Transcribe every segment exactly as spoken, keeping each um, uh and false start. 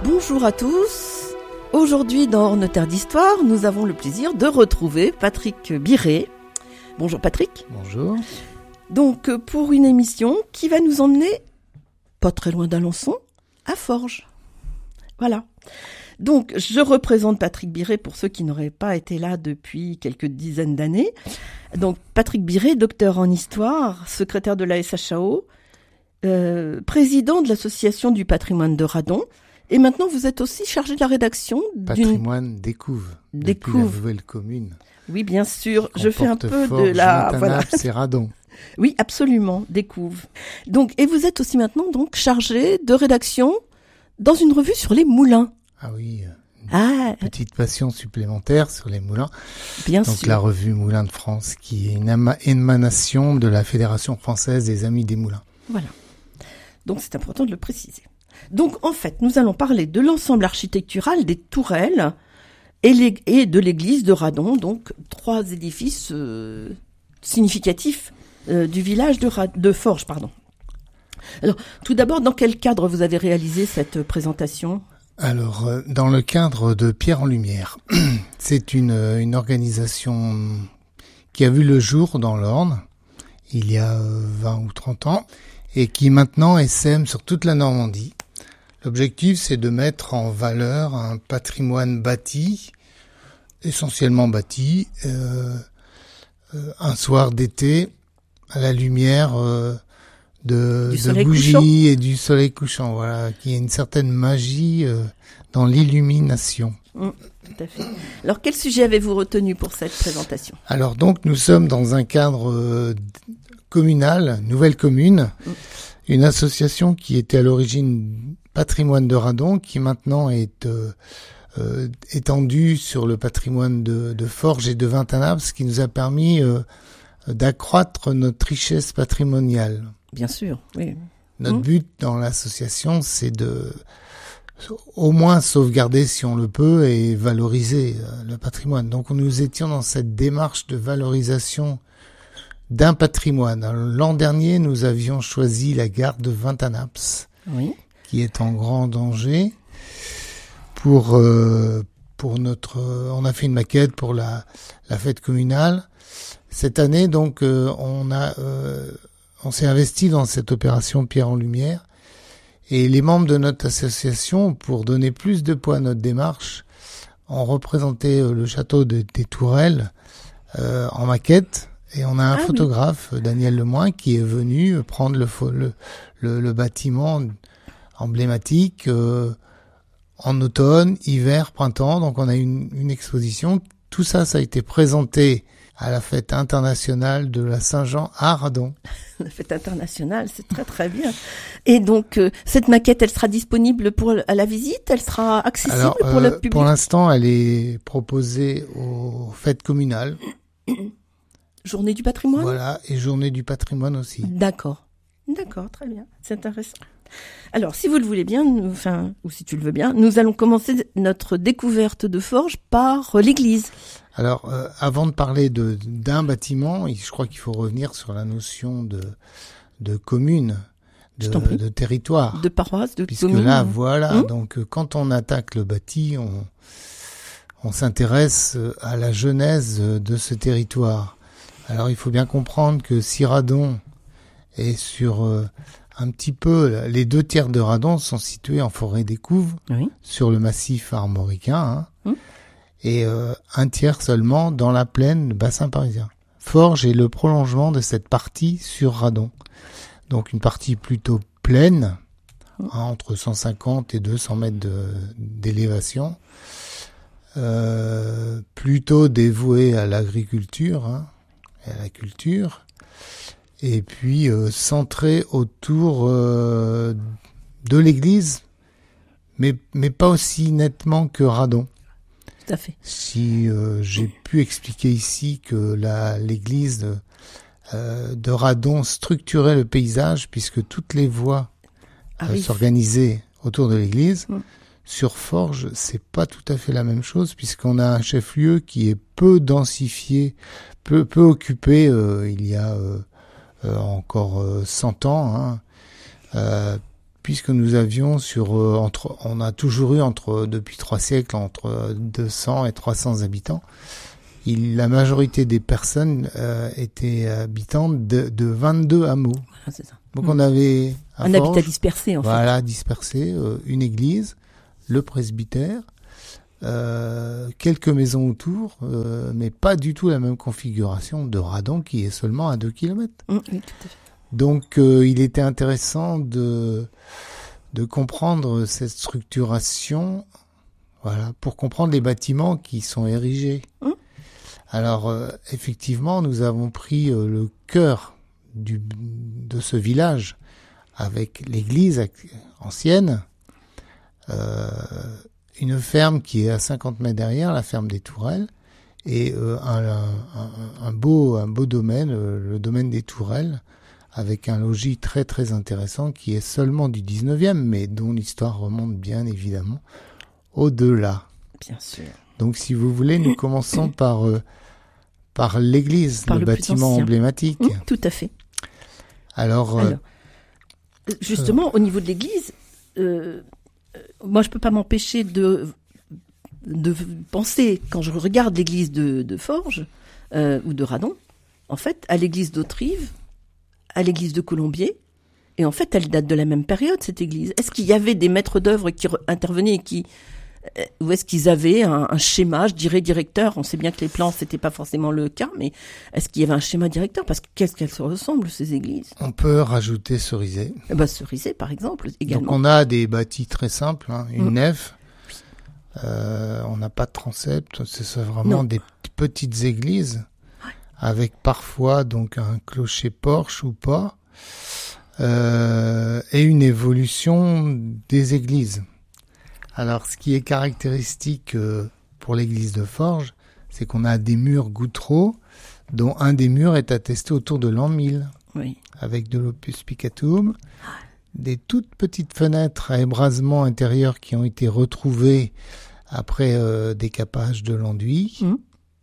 Bonjour à tous. Aujourd'hui dans Hors Notaire d'Histoire, nous avons le plaisir de retrouver Patrick Biret. Bonjour Patrick. Bonjour. Donc pour une émission qui va nous emmener, pas très loin d'Alençon, à Forges. Voilà. Donc je représente Patrick Biret pour ceux qui n'auraient pas été là depuis quelques dizaines d'années. Donc Patrick Biret, docteur en histoire, secrétaire de la S H A O, euh, président de l'association du patrimoine de Radon. Et maintenant, vous êtes aussi chargé de la rédaction Patrimoine d'une... Découve, Découve. Depuis la nouvelle commune. Oui, bien sûr. Je fais un peu Forges, de la... Voilà. C'est Radon. Oui, absolument, Découve. Donc, et vous êtes aussi maintenant donc chargé de rédaction dans une revue sur les moulins. Ah oui, une ah. petite passion supplémentaire sur les moulins. Bien donc, sûr. Donc la revue Moulins de France, qui est une ama- émanation de la Fédération française des Amis des Moulins. Voilà. Donc c'est important de le préciser. Donc, en fait, nous allons parler de l'ensemble architectural des tourelles et, les, et de l'église de Radon, donc trois édifices euh, significatifs euh, du village de, Ra- de Forges. Pardon. Alors, tout d'abord, dans quel cadre vous avez réalisé cette présentation ? Alors, euh, dans le cadre de Pierre en Lumière. C'est une, une organisation qui a vu le jour dans l'Orne, il y a euh, vingt ou trente ans, et qui maintenant essaime sur toute la Normandie. L'objectif, c'est de mettre en valeur un patrimoine bâti, essentiellement bâti, euh, euh, un soir d'été, à la lumière euh, de, de bougies couchant. Et du soleil couchant. Voilà, qui a une certaine magie euh, dans l'illumination. Mmh, tout à fait. Alors, quel sujet avez-vous retenu pour cette présentation ? Alors, donc, nous sommes dans un cadre euh, communal, nouvelle commune, mmh. une association qui était à l'origine Patrimoine de Radon, qui maintenant est euh, euh, étendu sur le patrimoine de, de Forges et de Vintanables, ce qui nous a permis euh, d'accroître notre richesse patrimoniale. Bien sûr, oui. Notre mmh. but dans l'association, c'est de au moins sauvegarder, si on le peut, et valoriser euh, le patrimoine. Donc nous étions dans cette démarche de valorisation d'un patrimoine. Alors, l'an dernier, nous avions choisi la gare de Vintanables. Oui. Qui est en grand danger pour euh, pour notre euh, on a fait une maquette pour la la fête communale cette année, donc euh, on a euh, on s'est investi dans cette opération Pierre en Lumière, et les membres de notre association, pour donner plus de poids à notre démarche, ont représenté euh, le château de, des Tourelles euh, en maquette, et on a un ah, photographe, oui. Daniel Lemoin, qui est venu prendre le le le, le bâtiment emblématique euh, en automne, hiver, printemps. Donc on a une, une exposition. Tout ça, ça a été présenté à la fête internationale de la Saint-Jean à Radon. La fête internationale, c'est très très bien. Et donc euh, cette maquette, elle sera disponible pour à la visite, elle sera accessible Alors, pour euh, le public. Pour l'instant, elle est proposée aux fêtes communales. Journée du patrimoine. Voilà, et journée du patrimoine aussi. D'accord, d'accord, très bien, c'est intéressant. Alors, si vous le voulez bien, nous, enfin, ou si tu le veux bien, nous allons commencer notre découverte de Forges par euh, l'église. Alors, euh, avant de parler de, d'un bâtiment, je crois qu'il faut revenir sur la notion de, de commune, de, de territoire. De paroisse, de Puisque commune. Puisque là, voilà, hum donc quand on attaque le bâti, on, on s'intéresse à la genèse de ce territoire. Alors, il faut bien comprendre que si Radon est sur... Euh, un petit peu, les deux tiers de Radon sont situés en forêt des Couves, oui. sur le massif armoricain, hein, mmh. et euh, un tiers seulement dans la plaine, le bassin parisien. Forges est le prolongement de cette partie sur Radon. Donc une partie plutôt pleine, mmh. hein, entre cent cinquante et deux cents mètres de, d'élévation, euh, plutôt dévouée à l'agriculture, hein, et à la culture, et puis euh, centré autour euh, de l'église, mais mais pas aussi nettement que Radon. Tout à fait. Si euh, j'ai pu expliquer ici que la l'église euh, de Radon structurait le paysage, puisque toutes les voies ah, euh, oui. s'organisaient autour de l'église. Mmh. Sur Forges, c'est pas tout à fait la même chose, puisqu'on a un chef-lieu qui est peu densifié, peu peu occupé. Euh, il y a euh, Euh, encore euh, cent ans, hein, euh, puisque nous avions sur euh, entre, on a toujours eu entre depuis trois siècles entre deux cents et trois cents habitants. Il, la majorité des personnes euh, étaient habitantes de, de vingt-deux hameaux. Voilà, c'est ça. Donc mmh. on avait un Forges, habitat dispersé en voilà, fait. Voilà, dispersé, euh, une église, le presbytère, euh, quelques maisons autour, euh, mais pas du tout la même configuration de Radon qui est seulement à deux kilomètres. Mmh, oui, tout à fait. Donc euh, il était intéressant de de comprendre cette structuration, voilà, pour comprendre les bâtiments qui sont érigés. Mmh. Alors euh, effectivement, nous avons pris euh, le cœur du de ce village avec l'église ancienne, euh, une ferme qui est à cinquante mètres derrière, la ferme des Tourelles, et euh, un, un, un beau un beau domaine, le domaine des Tourelles, avec un logis très très intéressant qui est seulement du dix-neuvième, mais dont l'histoire remonte bien évidemment au-delà. Bien sûr. Donc si vous voulez, nous commençons par euh, par l'église, par le, le bâtiment emblématique. Mmh, tout à fait. Alors, euh, Alors justement, euh, au niveau de l'église, euh, moi je peux pas m'empêcher de de penser, quand je regarde l'église de, de Forges euh, ou de Radon, en fait, à l'église d'Autrive, à l'église de Colombier, et en fait, elle date de la même période, cette église. Est-ce qu'il y avait des maîtres d'œuvre qui re- intervenaient et qui, euh, ou est-ce qu'ils avaient un, un schéma, je dirais directeur? On sait bien que les plans, c'était pas forcément le cas, mais est-ce qu'il y avait un schéma directeur? Parce que qu'est-ce qu'elles se ressemblent, ces églises? On peut rajouter Cerizay. Eh ben, Cerizay, par exemple, également. Donc, on a des bâtis très simples, hein, une mmh. nef. Euh, on n'a pas de transept, c'est vraiment non. des petites églises. Avec parfois donc un clocher-porche ou pas, euh, et une évolution des églises. Alors, ce qui est caractéristique euh, pour l'église de Forges, c'est qu'on a des murs gouttereaux, dont un des murs est attesté autour de l'an mille, oui. avec de l'opus picatum, des toutes petites fenêtres à ébrasement intérieur qui ont été retrouvées après euh, décapage de l'enduit. Mmh.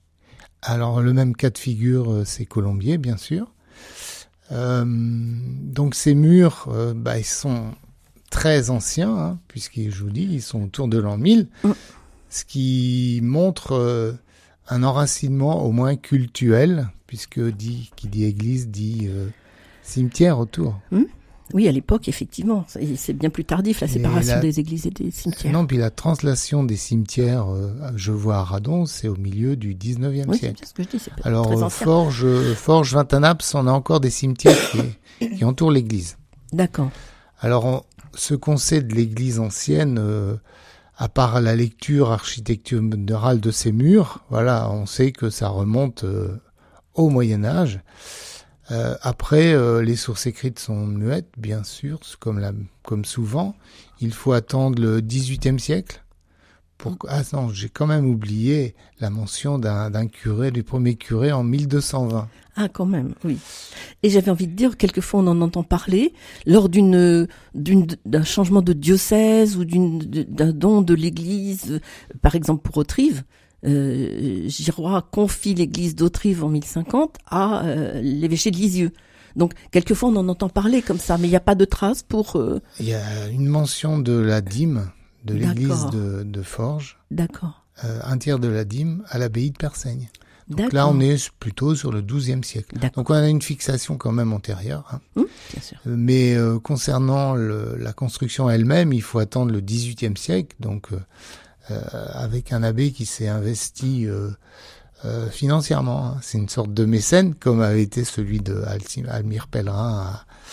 Alors, le même cas de figure, c'est Colombier, bien sûr. Euh, donc, ces murs, euh, bah, ils sont très anciens, hein, puisqu'ils, je vous dis, ils sont autour de l'an mille, mmh. ce qui montre euh, un enracinement au moins cultuel, puisque dit, qui dit église dit euh, cimetière autour. Mmh. Oui, à l'époque, effectivement. C'est, c'est bien plus tardif, la séparation la... des églises et des cimetières. Non, puis la translation des cimetières, euh, je vois à Radon, c'est au milieu du dix-neuvième oui, siècle. C'est ce que je dis, c'est pas Alors, très euh, ancien. Forges, euh, Forges, Vintanaps, on a encore des cimetières qui, qui entourent l'église. D'accord. Alors, on, ce qu'on sait de l'église ancienne, euh, à part la lecture architecturale de ces murs, voilà, on sait que ça remonte euh, au Moyen-Âge. Euh, après, euh, les sources écrites sont muettes, bien sûr, comme, la, comme souvent. Il faut attendre le dix-huitième siècle. Pour... Ah non, j'ai quand même oublié la mention d'un, d'un curé, du premier curé en mille deux cent vingt. Ah, quand même, oui. Et j'avais envie de dire, quelquefois on en entend parler, lors d'une, d'une, d'un changement de diocèse ou d'une, d'un don de l'église, par exemple pour Autrive. Euh, Giroy confie l'église d'Autrive en mille cinquante à euh, l'évêché de Lisieux. Donc, quelquefois, on en entend parler comme ça, mais il n'y a pas de trace pour... Euh... Il y a une mention de la dîme de l'église de, de Forges. D'accord. Euh, un tiers de la dîme à l'abbaye de Persaigne. Donc D'accord. là, on est plutôt sur le douzième siècle. D'accord. Donc on a une fixation quand même antérieure. Hein. Mmh, bien sûr. Mais euh, concernant le, la construction elle-même, il faut attendre le dix-huitième siècle. Donc... Euh, Euh, avec un abbé qui s'est investi euh, euh, financièrement. Hein. C'est une sorte de mécène, comme avait été celui de Almire Pellerin,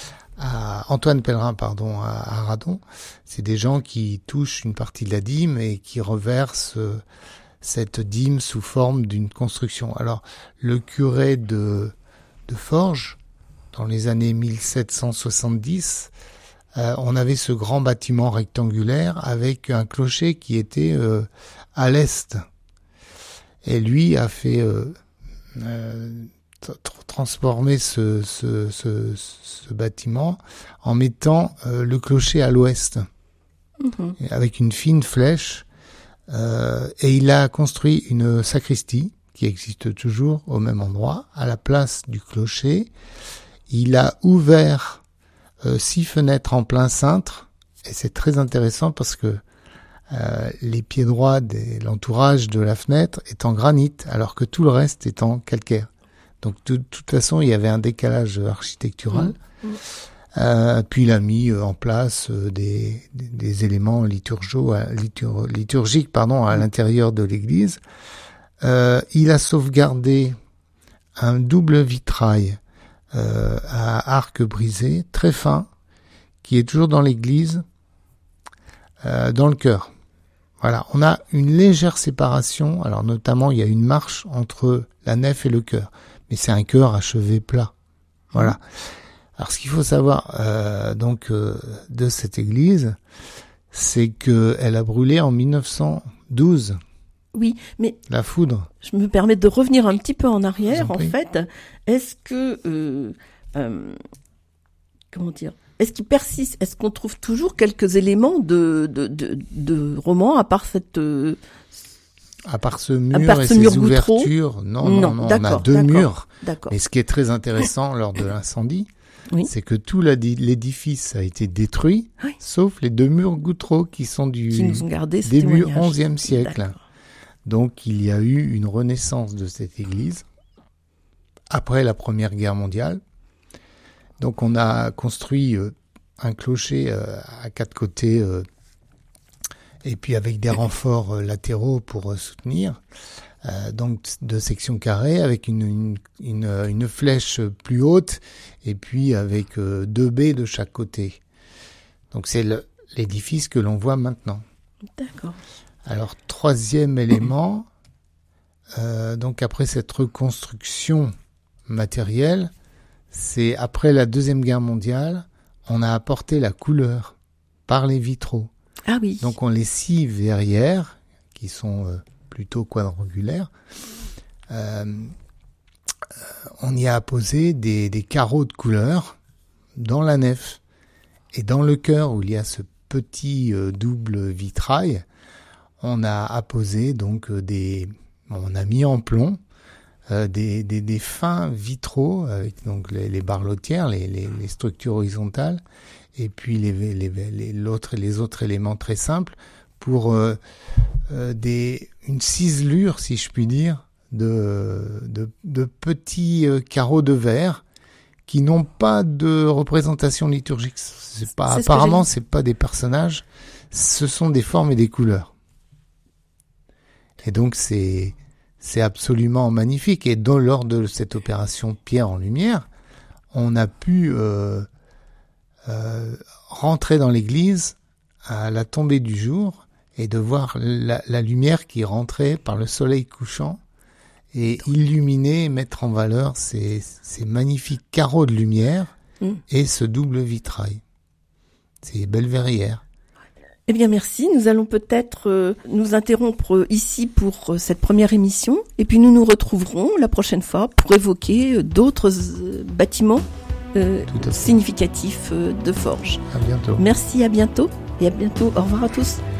à, à Antoine Pellerin, pardon, à, à Radon. C'est des gens qui touchent une partie de la dîme et qui reversent euh, cette dîme sous forme d'une construction. Alors, le curé de, de Forges, dans les années mille sept cent soixante-dix, Euh, on avait ce grand bâtiment rectangulaire avec un clocher qui était euh, à l'est. Et lui a fait euh, euh, t- transformer ce, ce, ce, ce bâtiment en mettant euh, le clocher à l'ouest, mmh. avec une fine flèche. Euh, et il a construit une sacristie qui existe toujours au même endroit, à la place du clocher. Il a ouvert Euh, six fenêtres en plein cintre Et c'est très intéressant parce que euh, les pieds droits de l'entourage de la fenêtre est en granit, alors que tout le reste est en calcaire. Donc de, de toute façon, il y avait un décalage architectural. Mmh. Mmh. Euh, puis il a mis en place euh, des, des, des éléments liturgaux, litur, liturgiques pardon, à l'intérieur de l'église. Euh, il a sauvegardé un double vitrail euh, à arc brisé, très fin, qui est toujours dans l'église, euh, dans le chœur. Voilà, on a une légère séparation. Alors notamment, il y a une marche entre la nef et le chœur, mais c'est un chœur à chevet plat. Voilà. Alors ce qu'il faut savoir euh, donc euh, de cette église, c'est que elle a brûlé en mille neuf cent douze. Oui, mais la foudre. Je me permets de revenir un petit peu en arrière. En, en fait, est-ce que euh, euh, comment dire, est-ce qu'il persiste, est-ce qu'on trouve toujours quelques éléments de de de, de roman à part cette euh, à part ce mur part et ce ces mur ouvertures, non, non, non, non on a deux d'accord, murs. D'accord. Mais ce qui est très intéressant lors de l'incendie, oui. c'est que tout l'édifice a été détruit, oui. sauf les deux murs gouttereaux qui sont du qui nous ont gardé début onzième siècle. D'accord. Donc il y a eu une renaissance de cette église après la Première Guerre mondiale. Donc on a construit euh, un clocher euh, à quatre côtés euh, et puis avec des renforts euh, latéraux pour euh, soutenir. Euh, donc de section carrée avec une, une, une, une flèche plus haute et puis avec euh, deux baies de chaque côté. Donc c'est le, l'édifice que l'on voit maintenant. D'accord. Alors troisième élément, euh, donc après cette reconstruction matérielle, c'est après la Deuxième Guerre mondiale, on a apporté la couleur par les vitraux. Ah oui. Donc on les scie verrières, qui sont euh, plutôt quadrangulaires. Euh, on y a apposé des, des carreaux de couleur dans la nef. Et dans le chœur où il y a ce petit euh, double vitrail, on a apposé donc des, on a mis en plomb euh, des, des, des fins vitraux avec donc les, les barlotières, les, les, les structures horizontales, et puis les, les, les, l'autre, les autres éléments très simples pour euh, euh, des, une ciselure, si je puis dire, de, de, de petits euh, carreaux de verre qui n'ont pas de représentation liturgique. C'est pas, c'est apparemment, c'est pas des personnages, ce sont des formes et des couleurs. Et donc c'est c'est absolument magnifique. Et dans, lors de cette opération Pierre en lumière, on a pu euh, euh, rentrer dans l'église à la tombée du jour et de voir la, la lumière qui rentrait par le soleil couchant et illuminer, mettre en valeur ces, ces magnifiques carreaux de lumière mmh. et ce double vitrail. Ces belles verrières. Eh bien, merci. Nous allons peut-être euh, nous interrompre ici pour euh, cette première émission. Et puis, nous nous retrouverons la prochaine fois pour évoquer euh, d'autres euh, bâtiments euh, significatifs euh, de Forges. À bientôt. Merci, à bientôt. Et à bientôt. Au revoir à tous.